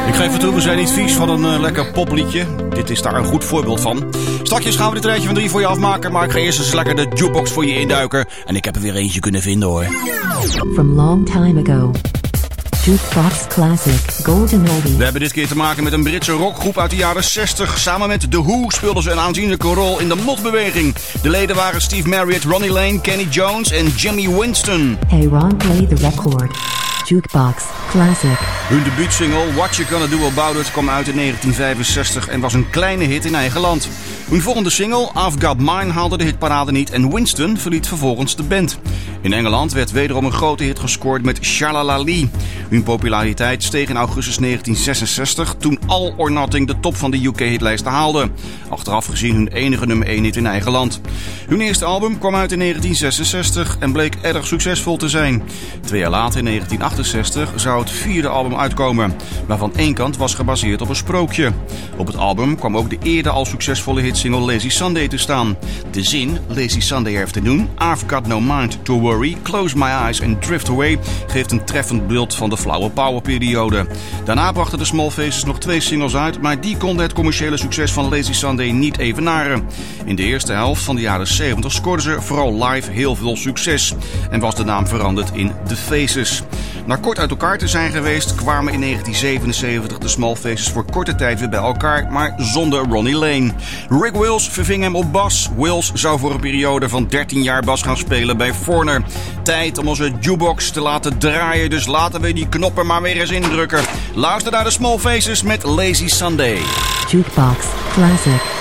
Ik geef het toe, we zijn niet vies van een lekker popliedje. Dit is daar een goed voorbeeld van. Straks gaan we dit rijtje van 3 voor je afmaken, maar ik ga eerst eens lekker de jukebox voor je induiken. En ik heb er weer eentje kunnen vinden hoor. From long time ago. Jukebox Classic Golden Oldie. We hebben dit keer te maken met een Britse rockgroep uit de jaren 60. Samen met The Who speelden ze een aanzienlijke rol in de modbeweging. De leden waren Steve Marriott, Ronnie Lane, Kenny Jones en Jimmy Winston. Hey Ron, play the record. Jukebox Classic. Hun debuutsingle What You Gonna Do About It kwam uit in 1965 en was een kleine hit in eigen land. Hun volgende single, I've Got Mine, haalde de hitparade niet en Winston verliet vervolgens de band. In Engeland werd wederom een grote hit gescoord met Shalalali. Hun populariteit steeg in augustus 1966 toen All or Nothing de top van de UK-hitlijsten haalde. Achteraf gezien hun enige nummer 1 hit in eigen land. Hun eerste album kwam uit in 1966 en bleek erg succesvol te zijn. 2 jaar later in 1968 zou het 4e album uitkomen, waarvan één kant was gebaseerd op een sprookje. Op het album kwam ook de eerder al succesvolle hitsingle Lazy Sunday te staan. De zin Lazy Sunday Afternoon, I've got no mind to worry, close my eyes and drift away geeft een treffend beeld van de Flower Power periode. Daarna brachten de Small Faces nog 2 singles uit, maar die konden het commerciële succes van Lazy Sunday niet evenaren. In de eerste helft van de jaren 70 scoorden ze vooral live heel veel succes en was de naam veranderd in The Faces. Na kort uit elkaar te zijn geweest kwamen in 1977 de Small Faces voor korte tijd weer bij elkaar, maar zonder Ronnie Lane. Rick Wills verving hem op bas. Wills zou voor een periode van 13 jaar bas gaan spelen bij Foreigner. Tijd om onze jukebox te laten draaien, dus laten we die knoppen maar weer eens indrukken. Luister naar de Small Faces met Lazy Sunday. Jukebox Classic.